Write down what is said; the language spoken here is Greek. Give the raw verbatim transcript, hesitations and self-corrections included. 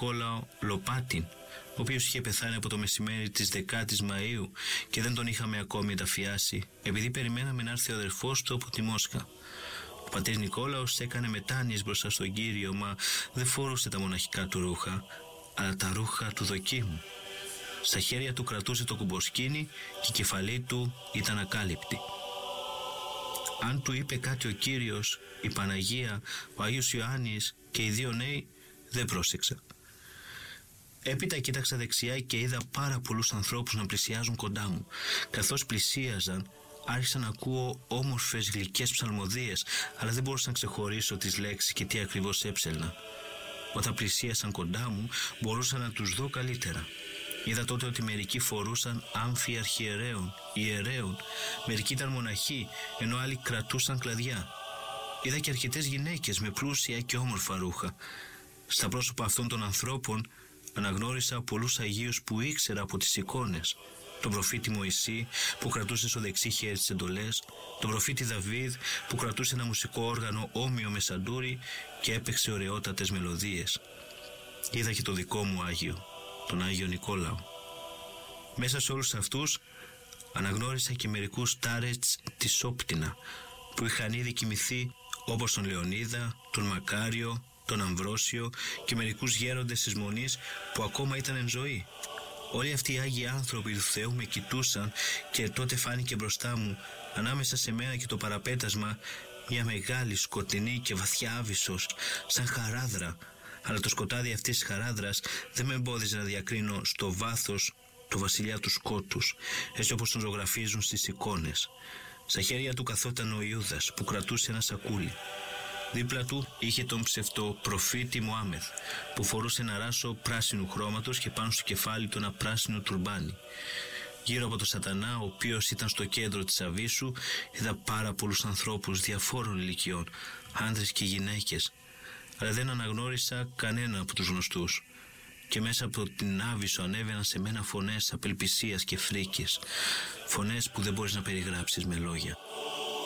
Νικόλαο Λοπάτιν, ο οποίος είχε πεθάνει από το μεσημέρι της δεκάτης Μαΐου και δεν τον είχαμε ακόμη ενταφιάσει, επειδή περιμέναμε να έρθει ο αδερφός του από τη Μόσχα. Ο πατήρ Νικόλαος έκανε μετάνοιες μπροστά στον Κύριο, μα δεν φορούσε τα μοναχικά του ρούχα, αλλά τα ρούχα του δοκίμου. Στα χέρια του κρατούσε το κουμποσκίνι και η κεφαλή του ήταν ακάλυπτη. Αν του είπε κάτι ο Κύριος, η Παναγία, ο Άγιος Ιωάννης και οι δύο νέοι, δεν πρόσεξα. Έπειτα κοίταξα δεξιά και είδα πάρα πολλούς ανθρώπους να πλησιάζουν κοντά μου. Καθώς πλησίαζαν, άρχισα να ακούω όμορφες γλυκές ψαλμοδίες, αλλά δεν μπορούσα να ξεχωρίσω τις λέξεις και τι ακριβώς έψελνα. Όταν πλησίασαν κοντά μου, μπορούσα να τους δω καλύτερα. Είδα τότε ότι μερικοί φορούσαν άμφι αρχιερέων, ιερέων, μερικοί ήταν μοναχοί, ενώ άλλοι κρατούσαν κλαδιά. Είδα και αρκετές γυναίκες με πλούσια και όμορφα ρούχα. Στα πρόσωπα αυτών των ανθρώπων αναγνώρισα πολλούς Αγίους που ήξερα από τις εικόνες. Τον προφήτη Μωυσή που κρατούσε στο δεξί χέρι τις εντολές, τον προφήτη Δαβίδ που κρατούσε ένα μουσικό όργανο όμοιο με σαντούρι και έπαιξε ωραιότατες μελωδίες. Είδα και το δικό μου Άγιο, τον Άγιο Νικόλαο. Μέσα σε όλους αυτούς αναγνώρισα και μερικούς τάρετς της Όπτινα που είχαν ήδη κοιμηθεί, όπως τον Λεωνίδα, τον Μακάριο, τον Αμβρόσιο και μερικούς γέροντες της Μονής που ακόμα ήταν εν ζωή. Όλοι αυτοί οι Άγιοι άνθρωποι του Θεού με κοιτούσαν και τότε φάνηκε μπροστά μου, ανάμεσα σε μένα και το παραπέτασμα, μια μεγάλη σκοτεινή και βαθιά άβυσσος, σαν χαράδρα. Αλλά το σκοτάδι αυτής της χαράδρας δεν με εμπόδιζε να διακρίνω στο βάθος το βασιλιά του σκότους, έτσι όπως τον ζωγραφίζουν στις εικόνες. Στα χέρια του καθόταν ο Ιούδας που κρατούσε ένα σακούλι. Δίπλα του είχε τον ψευτοπροφήτη Μωάμεθ που φορούσε ένα ράσο πράσινου χρώματος και πάνω στο κεφάλι του ένα πράσινο τουρμπάνι. Γύρω από τον Σατανά, ο οποίος ήταν στο κέντρο της αβύσσου, είδα πάρα πολλούς ανθρώπους διαφόρων ηλικιών, άντρες και γυναίκες, αλλά δεν αναγνώρισα κανένα από τους γνωστούς. Και μέσα από την άβυσσο ανέβαιναν σε μένα φωνές απελπισίας και φρίκης, φωνές που δεν μπορείς να περιγράψεις με λόγια.